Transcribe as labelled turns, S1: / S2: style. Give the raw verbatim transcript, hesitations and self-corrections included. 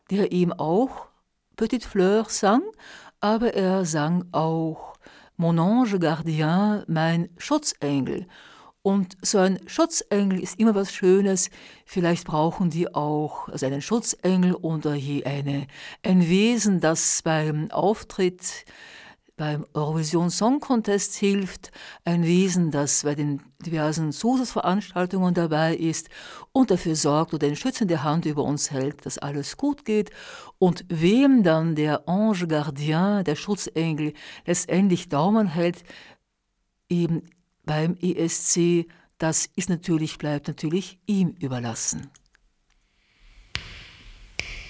S1: der ihm auch Petite Fleur sang, aber er sang auch Mon ange gardien, mein Schutzengel. Und so ein Schutzengel ist immer was Schönes. Vielleicht brauchen die auch also einen Schutzengel oder je eine, ein Wesen, das beim Auftritt beim Eurovision Song Contest hilft, ein Wesen, das bei den diversen Zusatzveranstaltungen dabei ist und dafür sorgt oder eine schützende Hand über uns hält, dass alles gut geht. Und wem dann der Ange Gardien, der Schutzengel, letztendlich Daumen hält, eben beim E S C, das ist natürlich, bleibt natürlich ihm überlassen.